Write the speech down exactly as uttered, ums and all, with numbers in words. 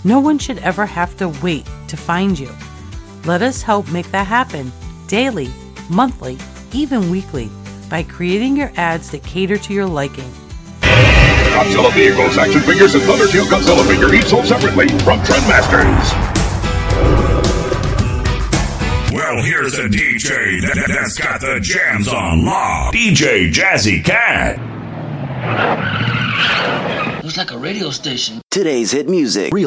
No one should ever have to wait to find you. Let us help make that happen daily, monthly, even weekly by creating your ads that cater to your liking. Godzilla vehicles, action figures, and Thundertail Godzilla figure each sold separately from Trendmasters. Well, here's a D J that, that's got the jams on lock. D J Jazzy Cat. Looks like a radio station. Today's hit music. Real